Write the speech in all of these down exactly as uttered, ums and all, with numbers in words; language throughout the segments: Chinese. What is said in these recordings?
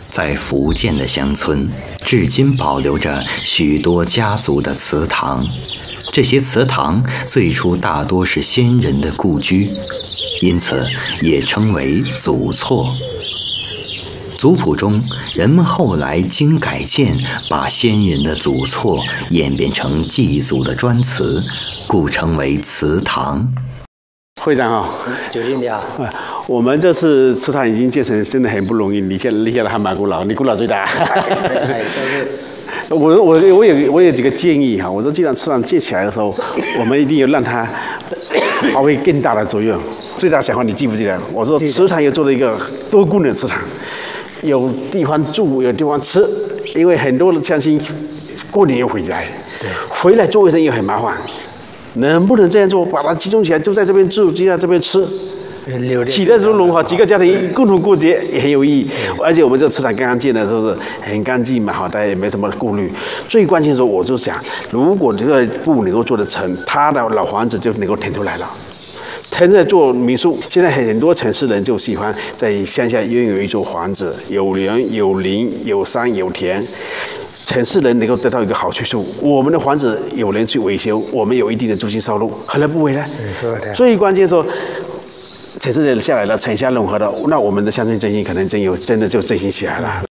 在福建的乡村，至今保留着许多家族的祠堂。这些祠堂最初大多是先人的故居，因此也称为祖厝。族谱中，人们后来经改建，把先人的祖厝演变成祭祖的专祠，故称为祠堂。 会长好， 九零你好。 我们这次祠堂已经建成，真的很不容易。你现立下的还蛮古老，你古老最大。我我我有我有几个建议哈，我说既然祠堂建起来的时候，我们一定要让它发挥更大的作用。最大想法你记不记得？我说祠堂又做了一个多功能祠堂，有地方住，有地方吃，因为很多的乡亲过年又回家，回来做卫生又很麻烦。能不能这样做？把它集中起来，就在这边住，就在这边吃。起的时候融合几个家庭共同过节也很有意义。而且我们这个祠堂刚刚建的时候是很干净嘛，好，大家也没什么顾虑。最关键的时候，我就想，如果这个部能够做得成，他的老房子就能够腾出来了。腾在做民宿，现在很多城市人就喜欢在乡下拥有一座房子，有园有林有山有田。城市人能够得到一个好去处，我们的房子有人去维修，我们有一定的租金收入，何乐不为呢？最关键说，城市人下来了，城乡融合了，那我们的乡村振兴可能真有真的就振兴起来了。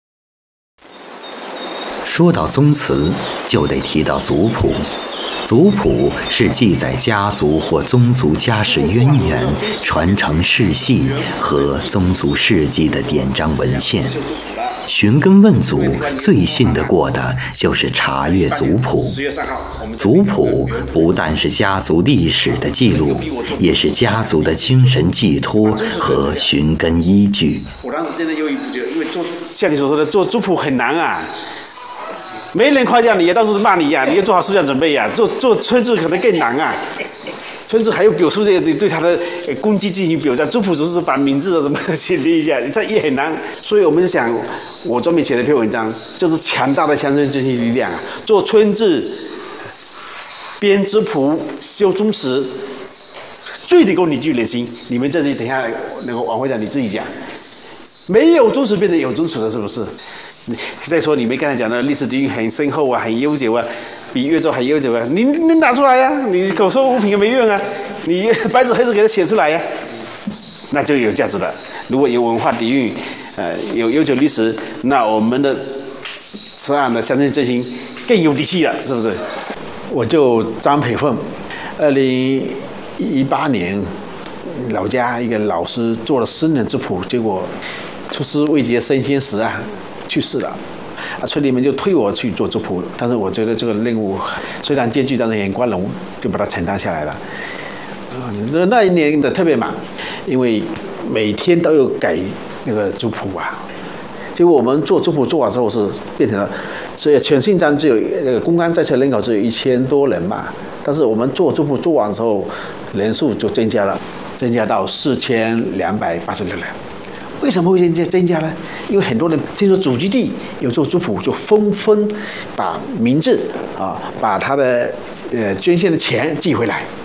说到宗祠，就得提到族谱。族谱是记载家族或宗族家世渊源、传承世系和宗族事迹的典章文献。寻根问祖，最信得过的就是查阅族谱。族谱不但是家族历史的记录，也是家族的精神寄托和寻根依据。 我当时真的有一觉得，因为做像你所说的做族谱很难啊。没人夸奖你，到处骂你呀、啊！你要做好思想准备呀、啊。做做村志可能更难啊，村志还有表述这些对他的功绩进行表彰。族谱只是把名字什么写一下，它也很难。所以我们就想，我专门写了一篇文章，就是强大的乡村振兴力量啊。做村志、编族谱、修宗祠，最能够凝聚人心。你们这里等一下那个王会长你自己讲，没有宗祠变成有宗祠了，是不是？再说你们刚才讲的历史底蕴很深厚啊，很悠久啊，比越州还悠久啊，你你拿出来呀、啊，你口说无凭也没用啊，你白纸黑字给它写出来呀、啊，那就有价值了。如果有文化底蕴，呃，有悠久历史，那我们的此案的乡村振兴更有底气了，是不是？我就张培凤，二零一八年老家一个老师做了私人族谱，结果出师未捷身先死啊。去世了，啊，村里面就推我去做族谱，但是我觉得这个任务虽然艰巨，但是很光荣，就把它承担下来了。啊，那一年的特别忙，因为每天都有改那个族谱啊。结果我们做族谱做完之后是变成了，所以全信章只有那个公安在册人口只有一千多人嘛，但是我们做族谱做完之后，人数就增加了，增加到四千两百八十六人。为什么会增加增加呢？因为很多人听说祖籍地有做族谱，就纷纷把名字啊，把他的呃捐献的钱寄回来。